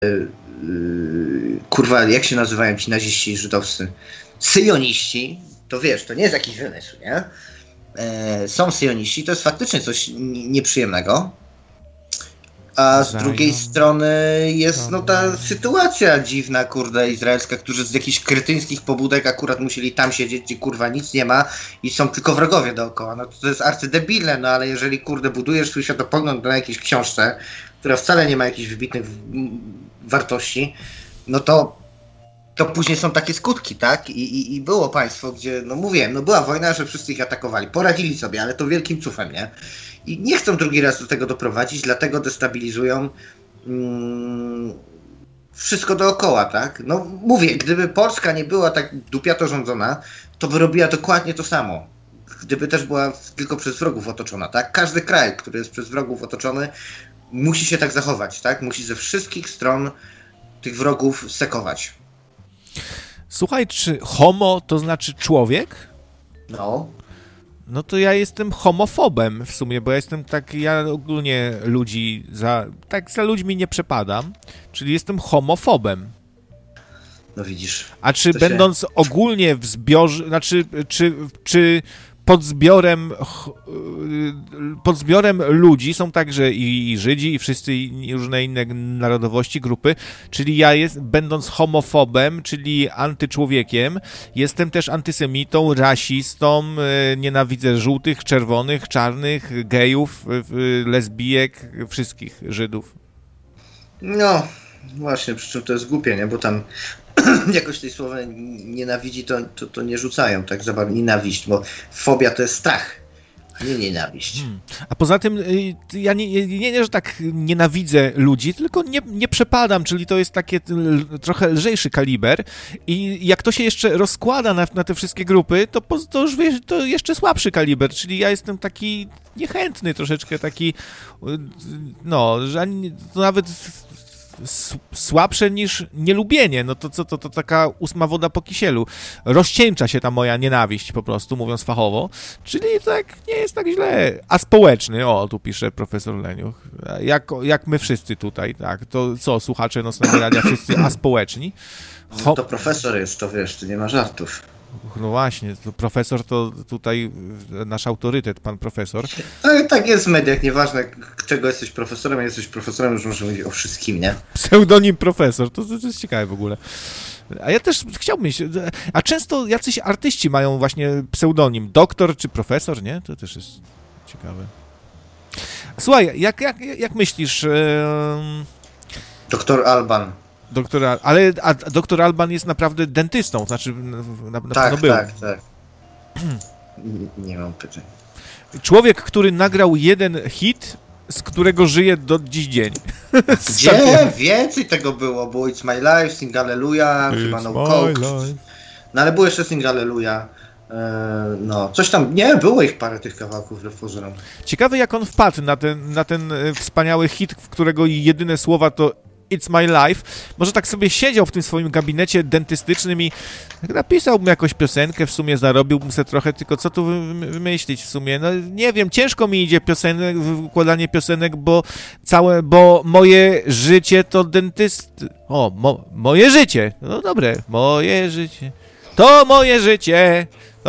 kurwa, jak się nazywają ci naziści żydowscy? Syjoniści, to wiesz, to nie jest jakiś wymysł, nie? Są syjoniści, to jest faktycznie coś nieprzyjemnego. A z drugiej strony jest ta sytuacja dziwna, kurde, izraelska, którzy z jakichś kretyńskich pobudek akurat musieli tam siedzieć, gdzie kurwa nic nie ma i są tylko wrogowie dookoła. No to jest arcydebilne, no ale jeżeli kurde budujesz swój światopogląd na jakiejś książce, która wcale nie ma jakichś wybitnych wartości, no to później są takie skutki, tak? I było państwo, gdzie, no mówiłem, no była wojna, że wszyscy ich atakowali, poradzili sobie, ale to wielkim cufem, nie? I nie chcą drugi raz do tego doprowadzić, dlatego destabilizują wszystko dookoła, tak? No mówię, gdyby Polska nie była tak dupiato rządzona, to by robiła dokładnie to samo. Gdyby też była tylko przez wrogów otoczona, tak? Każdy kraj, który jest przez wrogów otoczony, musi się tak zachować, tak? Musi ze wszystkich stron tych wrogów sekować. Słuchaj, czy homo to znaczy człowiek? No. No to ja jestem homofobem w sumie, bo ja ogólnie za ludźmi nie przepadam, czyli jestem homofobem. No widzisz. A czy będąc ogólnie w zbiorze, znaczy, czy pod zbiorem ludzi są także i Żydzi, i wszyscy różne inne narodowości, grupy, czyli będąc homofobem, czyli antyczłowiekiem, jestem też antysemitą, rasistą, nienawidzę żółtych, czerwonych, czarnych, gejów, lesbijek, wszystkich Żydów. No, właśnie, przy czym to jest głupie, nie? Bo tam jakoś tej słowa nienawidzi to nie rzucają tak za bardzo. Nienawiść, bo fobia to jest strach, a nie nienawiść. A poza tym ja nie, że tak nienawidzę ludzi, tylko nie przepadam, czyli to jest takie trochę lżejszy kaliber i jak to się jeszcze rozkłada na te wszystkie grupy, to już wiesz, to jeszcze słabszy kaliber, czyli ja jestem taki niechętny troszeczkę, taki że to nawet słabsze niż nielubienie, no to co, to taka 8 woda po kisielu. Rozcieńcza się ta moja nienawiść po prostu, mówiąc fachowo, czyli tak nie jest tak źle. A społeczny, tu pisze profesor Leniuch, jak my wszyscy tutaj, tak, to co, słuchacze Nocnego Radia, wszyscy aspołeczni? To profesor jest, to wiesz, to nie ma żartów. No właśnie, to profesor to tutaj nasz autorytet, pan profesor. Ale tak jest w mediach, nieważne czego jesteś profesorem, już możemy mówić o wszystkim, nie? Pseudonim profesor, to jest ciekawe w ogóle. A ja też chciałbym mieć, a często jacyś artyści mają właśnie pseudonim, doktor czy profesor, nie? To też jest ciekawe. Słuchaj, jak myślisz... Doktor Alban. A doktor Alban jest naprawdę dentystą, znaczy na pewno był. Tak. Nie mam pytań. Człowiek, który nagrał jeden hit, z którego żyje do dziś dzień. Gdzie? Więcej tego było. Było It's My Life, Sing Hallelujah, chyba No Coke. No ale było jeszcze Sing Hallelujah. Coś tam, było ich parę tych kawałków reforzerem. Ciekawe jak on wpadł na ten wspaniały hit, w którego jedyne słowa to It's My Life. Może tak sobie siedział w tym swoim gabinecie dentystycznym i napisałbym jakąś piosenkę, w sumie zarobiłbym sobie trochę, tylko co tu wymyślić w sumie? No nie wiem, ciężko mi idzie układanie piosenek, bo moje życie to dentysty. Moje życie. No dobre, moje życie. To moje życie.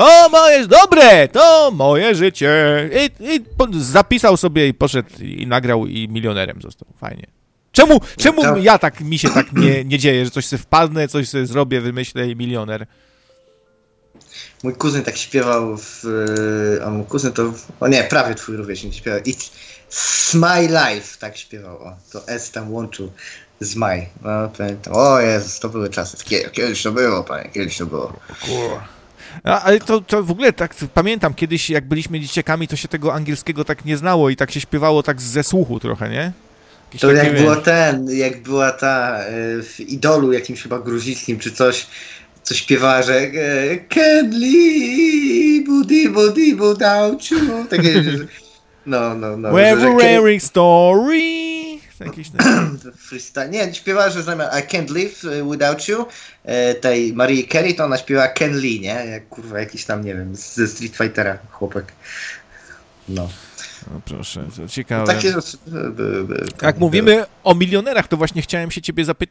To moje życie. I zapisał sobie i poszedł i nagrał i milionerem został. Fajnie. Czemu mi się tak nie dzieje, że coś sobie wpadnę, coś sobie zrobię, wymyślę i milioner? Mój kuzyn tak śpiewał mój kuzyn to... prawie twój rówieśnik śpiewał. It's my life, tak śpiewał. To S tam łączył z my. No, pamiętam. O Jezus, to były czasy. Kiedyś to było, panie, kiedyś to było. Ale to w ogóle tak pamiętam, kiedyś jak byliśmy dzieciakami, to się tego angielskiego tak nie znało i tak się śpiewało tak ze słuchu trochę, nie? To jak była ta w Idolu jakimś chyba gruzickim czy coś, co śpiewała, że can't live without you. Takie, We're wearing story. Jakieś freestyle. Nie, śpiewała, że zamiast I can't live without you tej Marii Carey, to ona śpiewała Ken Lee, nie? Jak kurwa jakiś tam, nie wiem, ze Street Fightera chłopak. No. No proszę, to ciekawe. Takie Jak mówimy o milionerach, to właśnie chciałem się ciebie zapytać,